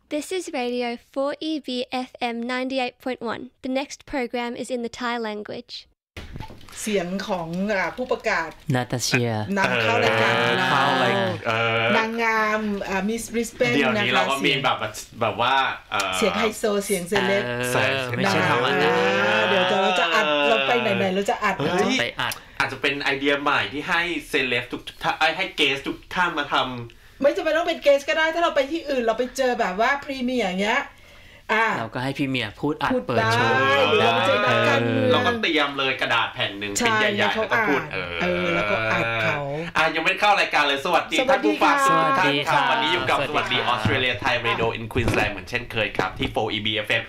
This is Radio 4EB FM 98.1. The next program is in the Thai language. เสียงของผู้ประกาศนาตาเชียนำเข้ารายการนางงามมิสบริสเบนนะคะเดี๋ยวนี้เราก็มีแบบว่าเสียงไฮโซเสียงเซเลบไม่ใช่ธรรมดาเดี๋ยวเราจะอัดเราไปไหนๆเราจะอัดไปอัดอาจจะเป็นไอเดียใหม่ที่ให้เซเลบทุกท่านให้เกสทุกท่านมาทำไม่จำเป็นต้องเป็นเกสก็ได้ถ้าเราไปที่อื่นเราไปเจอแบบว่าพรีเมียร์อย่างเงี้ยเราก็ให้พรีเมียร์พูดอัดเปิดโชว์ได้เราก็เตรียมเลยกระดาษแผ่นนึงเป็นใหญ่ๆแล้วก็พูดแล้วก็อัดเขายังไม่เข้ารายการเลยสวัสดีท่านผู้ฟังทุกท่านครับวันนี้อยู่กับสวัสดีออสเตรเลียไทยเรดิโออินควีนส์แลนด์เหมือนเช่นเคยครับที่ 4EB FM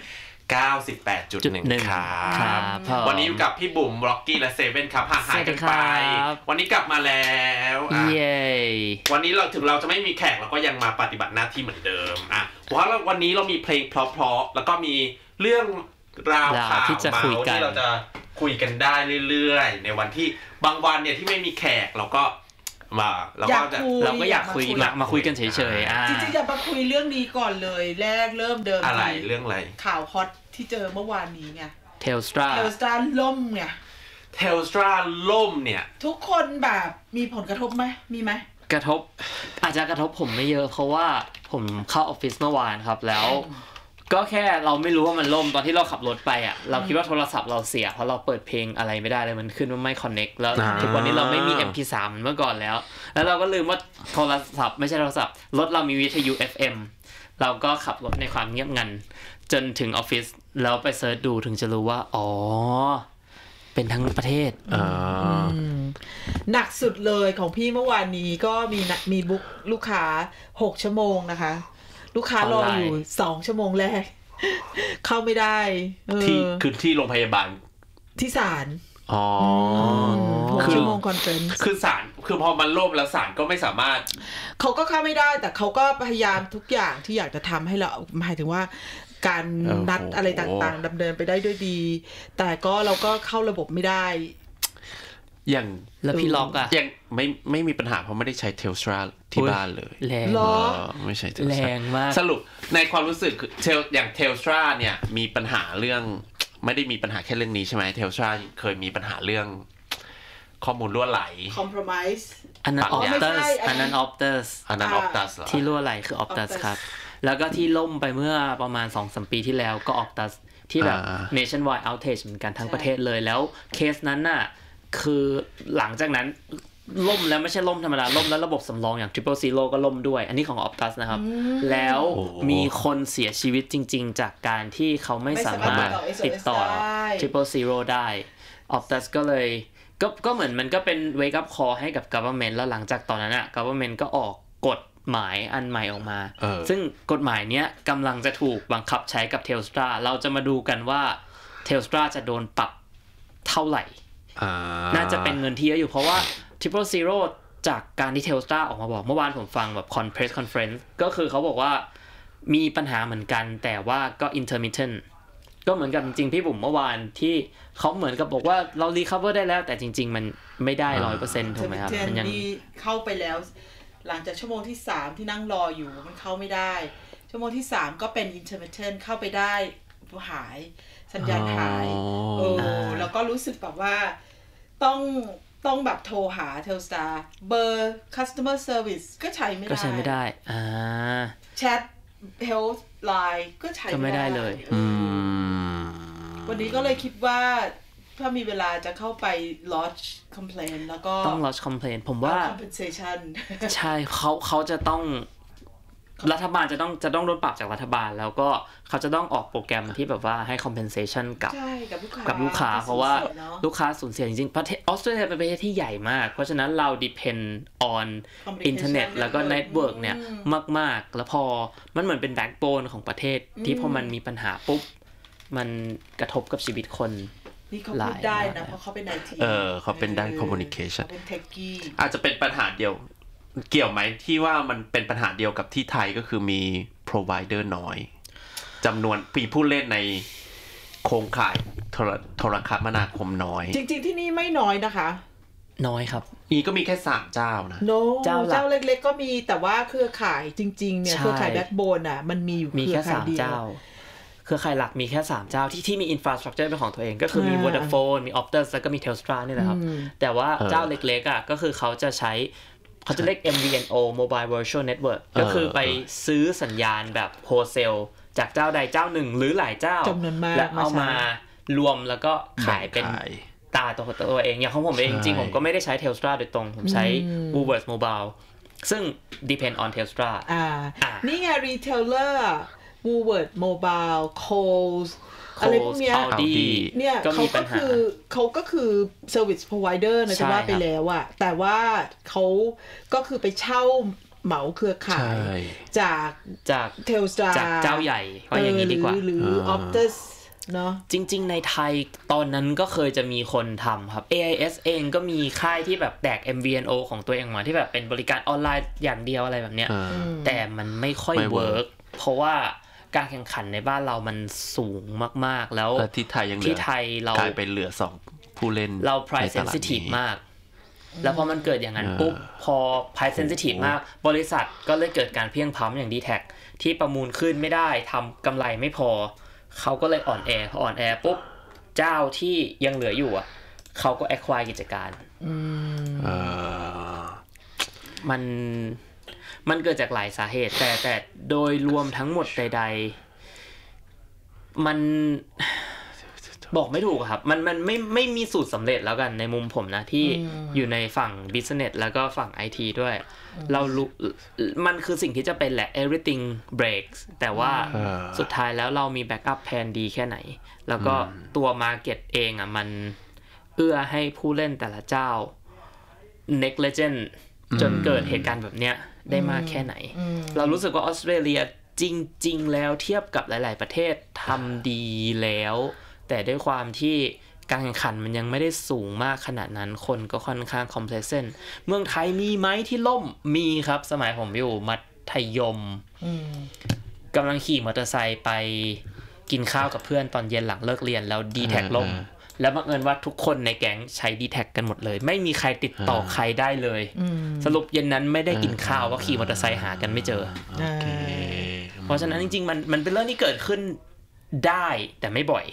98.1 ครับวันนี้อยู่กับพี่บุ๋มร็อกกี้และเซเว่นครับห่างหายกันไปวันนี้กลับมาแล้วเย้วันนี้เราถึงเราจะไม่มีแขกเราก็ยังมาปฏิบัติหน้าที่เหมือนเดิมเพราะวันนี้เรามีเพลงเพราะๆแล้วก็มีเรื่องราวข่าวที่เราจะคุยกันได้เรื่อยๆในวันที่บางวันเนี่ยที่ไม่มีแขกเราก็เราก็อยากคุยมาคุยกันเฉยๆจริงๆอยากมาคุยเรื่องนี้ก่อนเลยแรกเริ่มเดิมอะไรเรื่องอะไรข่าวฮอตที่เจอเมื่อวานนี้ไง Telstra ล่มไง Telstra ล่มเนี่ยทุกคนแบบมีผลกระทบไหมมีไหมกระทบอาจจะกระทบผมไม่เยอะเพราะว่าผมเข้าออฟฟิศเมื่อวานครับแล้วก็แค่เราไม่รู้ว่ามันล่มตอนที่เราขับรถไปเราคิดว่าโทรศัพท์เราเสียเพราะเราเปิดเพลงอะไรไม่ได้เลยมันขึ้นว่าไม่ connect แล้วทุกวันนี้เราไม่มี MP3 เมื่อก่อนแล้วเราก็ลืมว่าโทรศัพท์ไม่ใช่โทรศัพท์รถเรามีวิทยุ FM เราก็ขับรถในความเงียบงันจนถึงออฟฟิศแล้วไปเสิร์ชดูถึงจะรู้ว่าอ๋อเป็นทั้งประเทศหนักสุดเลยของพี่เมื่อวานนี้ก็มีบุ๊กลูกค้า6ชั่วโมงนะคะลูกค้ารออยู่2ชั่วโมงแรกเข้าไม่ได้ที่โรงพยาบาลที่ศาล 6 ชั่วโมงคอนเฟอเรนซ์คือศาลคือพอมันล่มแล้วศาลก็ไม่สามารถเขาก็เข้าไม่ได้แต่เขาก็พยายามทุกอย่างที่อยากจะทำให้เราหมายถึงว่าการนัดอะไรต่างๆดำเนินไปได้ด้วยดีแต่ก็เราก็เข้าระบบไม่ได้อย่างแล้วพี่ล็อกยังไม่มีปัญหาเพราะไม่ได้ใช้ Telstra ที่บ้านเลยแรงไม่ใช่ Telstra แรงมากสรุปในความรู้สึกอย่าง Telstra เนี่ยมีปัญหาเรื่องไม่ได้มีปัญหาแค่เรื่องนี้ใช่ไหม Telstra เคยมีปัญหาเรื่องข้อมูลรั่วไหล compromise อันนั้น Optus ที่รั่วไหลคือ Optus ครับแล้วก็ที่ล่มไปเมื่อประมาณ 2-3 ปีที่แล้วก็ Optus ที่แบบ nationwide outage เหมือนกันทั้งประเทศเลยแล้วเคสนั้นน่ะคือหลังจากนั้นล่มแล้วไม่ใช่ล่มธรรมดาล่มแล้วระบบสำรองอย่าง Triple Zero ก็ล่มด้วยอันนี้ของ Optus นะครับแล้วมีคนเสียชีวิตจริงๆจากการที่เขาไม่สามารถติดต่อ Triple Zero ได้ Optus ก็เลยก็เหมือนมันก็เป็น wake up call ให้กับ government แล้วหลังจากตอนนั้นน่ะ government ก็ออกกฎหมายอันใหม่ออกมาซึ่งกฎหมายเนี้ยกำลังจะถูกบังคับใช้กับ Telstra เราจะมาดูกันว่า Telstra จะโดนปรับเท่าไหร่น่าจะเป็นเงินที่เยอะอยู่เพราะว่า Triple Zero จากการที่ Telstra ออกมาบอกเมื่อวานผมฟังแบบ press conference ก็คือเขาบอกว่ามีปัญหาเหมือนกันแต่ว่าก็ intermittent ก็เหมือนกับจริงๆพี่บุ๋มเมื่อวานที่เขาเหมือนกับบอกว่าเรา recover ได้แล้วแต่จริงๆมันไม่ได้ 100% ถูกไหมครับมันยังเข้าไปแล้วหลังจากชั่วโมงที่3ที่นั่งรออยู่มันเข้าไม่ได้ชั่วโมงที่3ก็เป็น intermittent เข้าไปได้หายสัญญาณหายแล้วก็รู้สึกแบบว่าต้องแบบโทรหา Telstra เบอร์ customer service ก็ใช้ไม่ได้แชท help line ก็ใช้ไม่ได้เลยวันนี้ก็เลยคิดว่าถ้ามีเวลาจะเข้าไป lodge complaint แล้วก็ต้อง lodge complaint ผมว่า compensation ใช่เขาจะต้องรัฐบาลจะต้องโดนปรับจากรัฐบาลแล้วก็เขาจะต้องออกโปรแกรมที่แบบว่าให้ compensation กับลูกค้าเพราะว่าลูกค้าสูญเสียจริงๆประเทศออสเตรเลียเป็นประเทศที่ใหญ่มากเพราะฉะนั้นเรา depend on อินเทอร์เน็ตแล้วก็ network เนี่ยมากๆแล้วพอมันเหมือนเป็น backbone ของประเทศที่พอมันมีปัญหาปุ๊บมันกระทบกับชีวิตคนนี่เขาพูดได้นะเพราะเขาเป็น IT เขาเป็นด้าน communication เป็น techie อาจจะเป็นปัญหาเดียวเกี่ยวไหมที่ว่ามันเป็นปัญหาเดียวกับที่ไทยก็คือมี provider น้อยจำนวนผู้เล่นในโครงข่ายโทรคมนาคมน้อยจริงๆที่นี่ไม่น้อยนะคะน้อยครับก็มีแค่3เจ้านะเจ้าเล็กๆก็มีแต่ว่าเครือข่ายจริงๆเนี่ยเครือข่ายแบ็คโบนอ่ะมันมีอยู่เครือข่ายเดียวเครือข่ายหลักมีแค่3เจ้าที่มีอินฟราสตรัคเจอร์เป็นของตัวเองก็คือมี Vodafone มี Optus แล้วก็มี Telstra นี่แหละครับแต่ว่าเจ้าเล็กๆอ่ะก็คือเขาจะเรียก MVNO Mobile Virtual Network ก็คือไปซื้อสัญญาณแบบโฮลเซลจากเจ้าใดเจ้าหนึ่งหรือหลายเจ้าแล้วเอามารวมแล้วก็ขายเป็นตาตัวเองอย่างของผมเองจริงๆผมก็ไม่ได้ใช้ Telstra โดยตรงผมใช้ Woolworths Mobile ซึ่ง depend on Telstra นี่ไง retailer Woolworths Mobile Coles อะไรพวกเนี้ยเนี่ยเขาก็คือ service provider นะจะว่าไปแล้วอะแต่ว่าเขาก็คือไปเช่าเหมาเครือข่ายจาก Telstra จากเจ้าใหญ่ว่าอย่างนี้ดีกว่าหรือ Optusเนาะจริงๆในไทยตอนนั้นก็เคยจะมีคนทำครับ AIS เองก็มีค่ายที่แบบแตก MVNO ของตัวเองมาที่แบบเป็นบริการออนไลน์อย่างเดียวอะไรแบบเนี้ยแต่มันไม่ค่อยเวิร์กเพราะว่าการแข่งขันในบ้านเรามันสูงมากๆแล้วที่ไทยยังเหลือที่ไทยเรากลายเป็นเหลือ2ผู้เล่นเรา price sensitive มากแล้วพอมันเกิดอย่างนั้นปุ๊บพอ price sensitive มากบริษัทก็เลยเกิดการเพี้ยงพล้ำอย่าง DTAC ที่ประมูลขึ้นไม่ได้ทำกำไรไม่พอเขาก็เลยอ่อนแอพออ่อนแอปุ๊บเจ้าที่ยังเหลืออยู่อ่ะเขาก็ acquire กิจการมันเกิดจากหลายสาเหตุแต่โดยรวมทั้งหมดใดๆมันบอกไม่ถูกครับมันไม่มีสูตรสำเร็จแล้วกันในมุมผมนะที่อยู่ในฝั่ง business แล้วก็ฝั่ง IT ด้วยเรารู้มันคือสิ่งที่จะเป็นแหละ everything breaks แต่ว่าสุดท้ายแล้วเรามี backup plan ดีแค่ไหนแล้วก็ตัว market เองอ่ะมันเอื้อให้ผู้เล่นแต่ละเจ้า negligent จนเกิดเหตุการณ์แบบเนี้ยได้มากแค่ไหนเรารู้สึกว่าออสเตรเลียจริงๆแล้วเทียบกับหลายๆประเทศทำดีแล้วแต่ด้วยความที่การแข่งขันมันยังไม่ได้สูงมากขนาดนั้นคนก็ค่อนข้าง complacent เมืองไทยมีไหมที่ล่มมีครับสมัยผมอยู่มัธยมกำลังขี่มอเตอร์ไซค์ไปกินข้าวกับเพื่อนตอนเย็นหลังเลิกเรียนแล้ว DTAC ล่มแล้วบังเอิญว่าทุกคนในแก๊งใช้ DTAC กันหมดเลยไม่มีใครติดต่อใครได้เลยสรุปเย็นนั้นไม่ได้กินข้าวก็ขี่มอเตอร์ไซค์หากันไม่เจอเพราะฉะนั้นจริงๆมันเป็นเรื่องที่เกิดขึ้นได้แต่ไม่บ่อย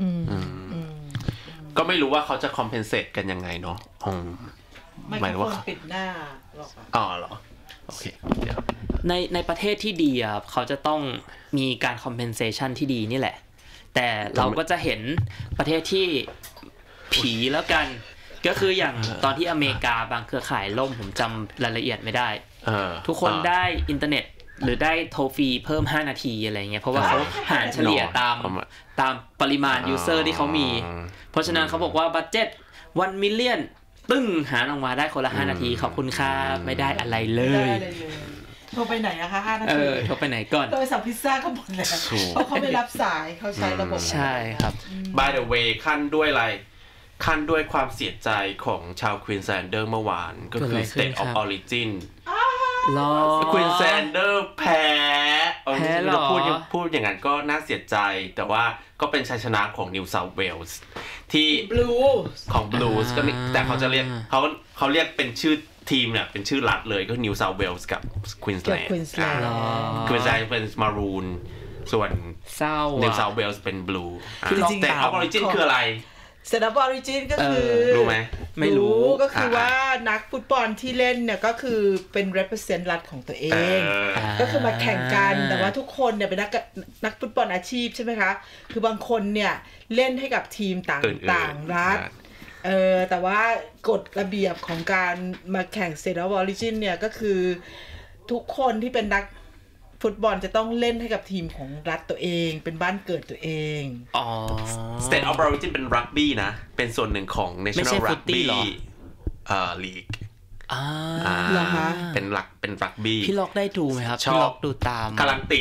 ก็ไม่รู้ว่าเขาจะ compensate กันยังไงเนาะไม่ควรปิดหน้าหรอกเหรอโอเคในประเทศที่ดีอ่ะเขาจะต้องมีการ compensation ที่ดีนี่แหละแต่เราก็จะเห็นประเทศที่ผีแล้วกันก็คืออย่างตอนที่อเมริกาบางเครือข่ายล่มผมจำรายละเอียดไม่ได้ทุกคนได้อินเทอร์เน็ตหรือได้โทรฟรีเพิ่ม5นาทีอะไรเงี้ยเพราะว่าเขาหารเฉลี่ยตามปริมาณยูเซอร์ที่เขามีเพราะฉะนั้นเขาบอกว่าบัดเจ็ต1 million ตึ้งหารออกมาได้คนละ5นาทีขอบคุณค่ะไม่ได้อะไรเลยโทรไปไหนอะคะ5นาทีโทรไปไหนก่อนโทรสั่งพิซซ่าก็หมดแล้วเพราะเขาไม่รับสายเขาใช้ระบบใช่ครับ By the way ขั้นด้วยอะไรขั้นด้วยความเสียใจของชาวควีนส์แลนเดอร์เมื่อวานก็คือ State of Originควีนส์แลนเดอร์แพ้หรอพูดอย่างนั้นก็น่าเสียใจแต่ว่าก็เป็นชัยชนะของ New South Wales ที่ Blues ของ Blues ก็แต่เขาจะเรียกเขาเรียกเป็นชื่อทีมเนี่ยเป็นชื่อรัฐเลยก็ New South Wales กับ Queensland Queensland เป็น Maroon ส่วน New South Wales เป็น Blue แต่ Origin คืออะไร State of Origin ก็คือรู้ไหมไม่รู้ก็คือว่านักฟุตบอลที่เล่นเนี่ยก็คือเป็น represent รัฐของตัวเองก็คือมาแข่งกันแต่ว่าทุกคนเนี่ยเป็นนักฟุตบอลอาชีพใช่ไหมคะคือบางคนเนี่ยเล่นให้กับทีมต่างรัฐแต่ว่ากฎระเบียบของการมาแข่ง State of Origin เนี่ยก็คือทุกคนที่เป็นนักฟุตบอลจะต้องเล่นให้กับทีมของรัฐตัวเองเป็นบ้านเกิดตัวเอง State of Origin เป็นรักบี้นะเป็นส่วนหนึ่งของ National Rugby League เหรอคะเป็นรักบี้พี่ล็อกได้ดูไหมครับพี่ล็อกดูตามกำลังติด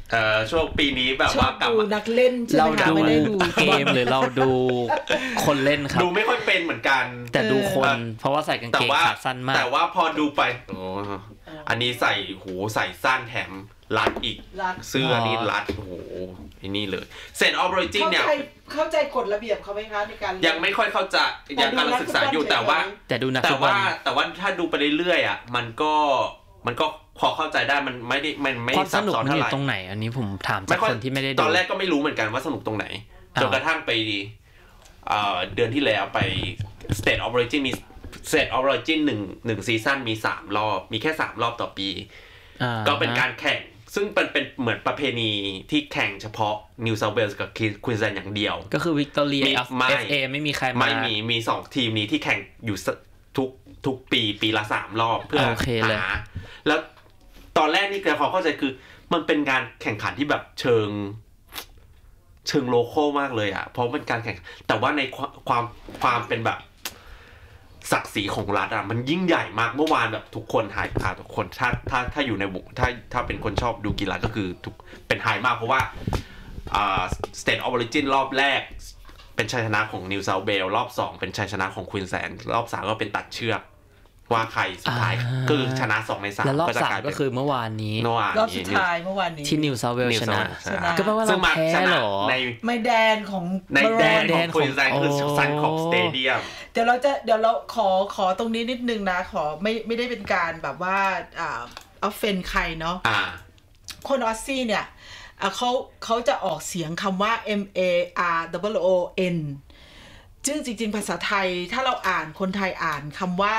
ช่วงปีนี้แบบว่ากลับนักเล่นใช่ไหมคะไม่ได้ดูเกมหรือเราดูคนเล่นครับดูไม่ค่อยเป็นเหมือนกันแต่ดูคนเพราะว่าใส่กางเกงขาสั้นมากแต่ว่าพอดูไปอันนี้ใส่ใส่สั้นแถมรัดอีกเสื้อนี่รัดโอ้โหไอ้นี่เลยเซนออฟออริจินเนี่ยเข้าใจกฎระเบียบเขาไหมคะในการยังไม่ค่อยเข้าใจยังกำลังศึกษาอยู่แต่ว่าถ้าดูไปเรื่อยๆอ่ะมันก็พอเข้าใจได้มันไม่ซับซ้อนเท่าไหร่ตรงไหนอันนี้ผมถามจากคนที่ไม่ได้ดูตอนแรกก็ไม่รู้เหมือนกันว่าสนุกตรงไหนจนกระทั่งไปเดือนที่แล้วไป State of Origin มี State of Origin 1ซีซั่นมี3รอบมีแค่3รอบต่อปีก็เป็นการแข่งซึ่งเป็นเหมือนประเพณีที่แข่งเฉพาะ New South Wales กับ Queensland อย่างเดียวก็คือ Victoria FA ไม่มีใครมามี2ทีมนี้ที่แข่งอยู่ทุกปีละ3รอบเพื่อหาแล้วตอนแรกนี่แกความเข้าใจคือมันเป็นการแข่งขันที่แบบเชิงโลคอลมากเลยอ่ะเพราะเป็นการแข่งแต่ว่าในความเป็นแบบศักดิ์ศรีของรัฐอ่ะมันยิ่งใหญ่มากเมื่อวานแบบทุกคนไฮทุกคนถ้าอยู่ในบุกถ้าเป็นคนชอบดูกีฬาก็คือเป็นไฮมากเพราะว่าState of Origin รอบแรกเป็นชัยชนะของ New South Wales รอบ2เป็นชัยชนะของ Queensland รอบ3ก็เป็นตัดเชือกว่าใครสุดท้ายคือชนะ2ใน3 ก็จะกลายเป็นก็คือเมื่อวานนี้รอบสุดท้ายเมื่อวานนี้ที่ New South Wales ชนะก็แปลว่าเราแพ้หรอในแดนของ Queensland คือ Suncorp Stadium เดี๋ยวเราขอตรงนี้นิดนึงนะขอไม่ได้เป็นการแบบว่าเอาเฟนใครเนาะคนออสซี่เนี่ยเขาจะออกเสียงคำว่า MAROON ซึ่งจริงๆภาษาไทยถ้าเราอ่านคนไทยอ่านคำว่า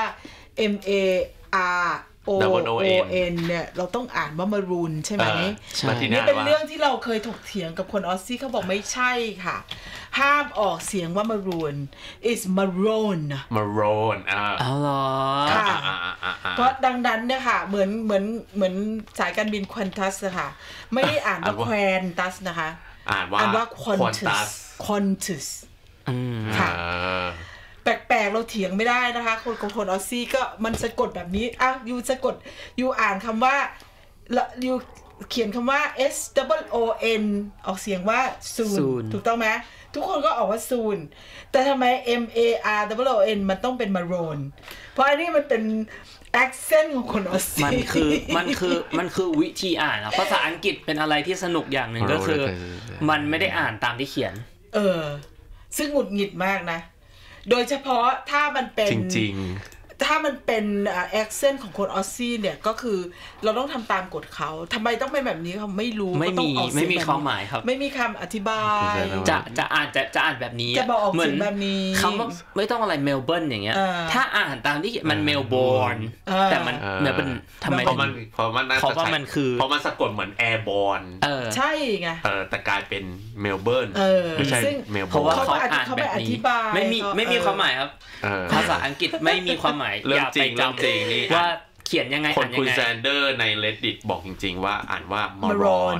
MAROON เนี่ยเราต้องอ่านว่า maroon ใช่ไหมนี่เป็นเรื่องที่เราเคยถกเถียงกับคนออสซี่เขาบอกไม่ใช่ค่ะห้ามออกเสียงว่า maroon is maroon อ๋อเหรอค่ะเพราะดังนั้นเนี่ยค่ะเหมือนสายการบิน Qantas ค่ะไม่ได้อ่านว่า Qantas นะคะอ่านว่า Qantas ค่ะแปลกๆเราเถียงไม่ได้นะคะคนออสซี่ก็มันสะกดแบบนี้ยูสะกดยูอ่านคำว่ายูเขียนคำว่า SOON ออกเสียงว่า soon ถูกต้องไหมทุกคนก็ออกว่า soon แต่ทำไม MAROON มันต้องเป็น maroon เพราะอันนี้มันเป็น accent ของคนออสซี่มันคือวิธีอ่านภาษาอังกฤษเป็นอะไรที่สนุกอย่างหนึ่งก็คือมันไม่ได้อ่านตามที่เขียนซึ่งหงุดหงิดมากนะโดยเฉพาะถ้ามันเป็นจริงถ้ามันเป็นaccent ของคนออสซี่เนี่ยก็คือเราต้องทำตามกฎเขาทำไมต้องเป็นแบบนี้เขาไม่รู้ไม่มีความหมายครับไม่มีคำอธิบายจะอ่านแบบนี้จะบอกเหมือนแบบนี้คำว่าไม่ต้องอะไรเมลเบิร์นอย่างเงี้ยถ้าอ่านตามที่มันเมลโบร์นแต่มันเมลเบิร์นทำไมเพราะว่ามันคือเพราะมันสะกดเหมือนแอร์บอร์นใช่ไงแต่กลายเป็นเมลเบิร์นไม่ใช่เมลโบร์นเพราะว่าเขาอ่านแบบนี้ไม่มีความหมายครับภาษาอังกฤษไม่มีความหมายอย่าไปจำนี่ว่าเขียนยังไงคนคุณแซนเดอร์ใน Reddit บอกจริงๆว่าอ่านว่า Maroon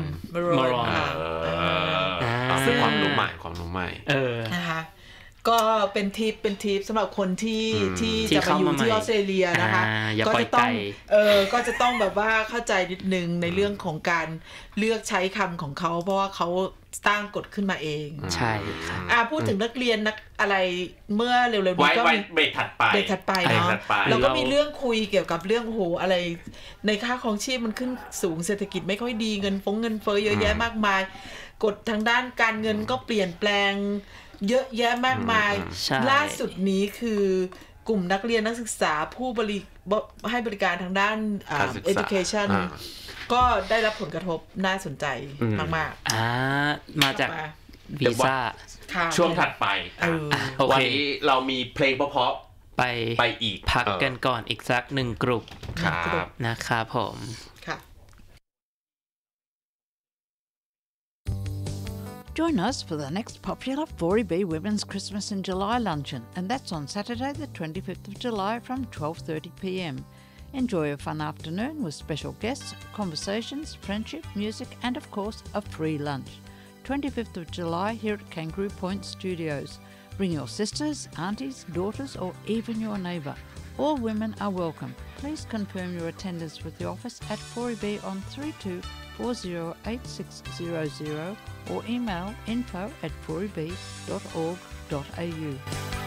เป็นความรู้ใหม่นะคะก็เป็นทิปสำหรับคนที่จะไปอยู่ที่ออสเตรเลียนะคะก็จะต้องแบบว่าเข้าใจนิดนึงในเรื่องของการเลือกใช้คำของเขาเพราะว่าเขาตั้งกฎขึ้นมาเองใช่ครับพูดถึงนักเรียนนักอะไรเมื่อเร็วๆนี้ก็มีเบรกถัดไปเนาะแล้วก็มีเรื่องคุยเกี่ยวกับเรื่องโหอะไรในค่าครองชีพมันขึ้นสูงเศรษฐกิจไม่ค่อยดีเงินเฟ้อเยอะแยะมากมายกฎทางด้านการเงินก็เปลี่ยนแปลงเยอะแยะมากมายล่าสุดนี้คือกลุ่มนักเรียนนักศึกษาผู้ให้บริการทางด้านeducation ก็ได้รับผลกระทบน่าสนใจมากๆมาจากวีซ่าช่วงถัดไปวันนี้เรามีเพลงเพราะๆไปอีกพักกันก่อนอีกสักหนึ่งกลุ่มนะครับผม Join us for the next popular 4EB Women's Christmas in July luncheon, and that's on Saturday the 25th of July from 12:30pm. Enjoy a fun afternoon with special guests, conversations, friendship, music and of course a free lunch. 25th of July here at Kangaroo Point Studios. Bring your sisters, aunties, daughters or even your neighbour. All women are welcome. Please confirm your attendance with the office at 4EB on 32408600 or email info@4eb.org.au.